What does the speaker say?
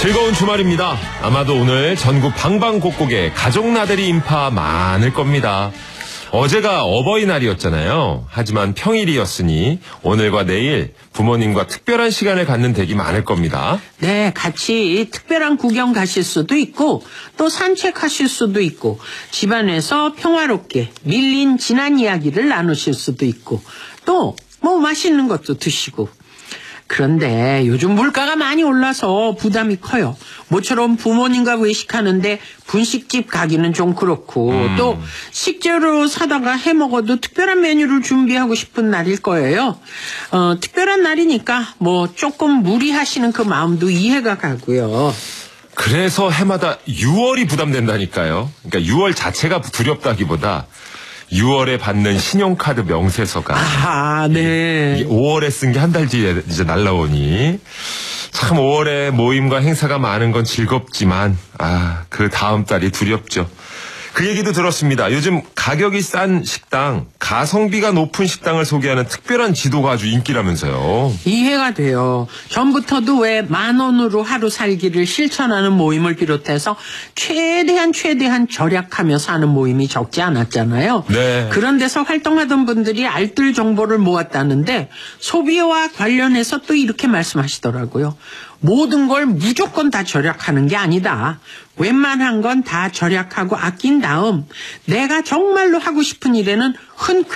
즐거운 주말입니다. 아마도 오늘 전국 방방곡곡에 가족 나들이 인파 많을 겁니다. 어제가 어버이날이었잖아요. 하지만 평일이었으니 오늘과 내일 부모님과 특별한 시간을 갖는 댁이 많을 겁니다. 네, 같이 특별한 구경 가실 수도 있고 또 산책하실 수도 있고 집안에서 평화롭게 밀린 지난 이야기를 나누실 수도 있고 또 뭐 맛있는 것도 드시고. 그런데 요즘 물가가 많이 올라서 부담이 커요. 모처럼 부모님과 외식하는데 분식집 가기는 좀 그렇고 또 식재료 사다가 해먹어도 특별한 메뉴를 준비하고 싶은 날일 거예요. 특별한 날이니까 뭐 조금 무리하시는 그 마음도 이해가 가고요. 그래서 해마다 6월이 부담된다니까요. 그러니까 6월 자체가 두렵다기보다 6월에 받는 신용카드 명세서가 네. 이게 5월에 쓴 게 한 달 뒤에 이제 날라오니 참 5월에 모임과 행사가 많은 건 즐겁지만 그 다음 달이 두렵죠. 그 얘기도 들었습니다. 요즘 가격이 싼 식당, 가성비가 높은 식당을 소개하는 특별한 지도가 아주 인기라면서요. 이해가 돼요. 전부터도 왜 10,000원으로 하루 살기를 실천하는 모임을 비롯해서 최대한 절약하며 사는 모임이 적지 않았잖아요. 네. 그런 데서 활동하던 분들이 알뜰 정보를 모았다는데 소비와 관련해서 또 이렇게 말씀하시더라고요. 모든 걸 무조건 다 절약하는 게 아니다. 웬만한 건 다 절약하고 아낀 다음 내가 정말로 하고 싶은 일에는 흔쾌히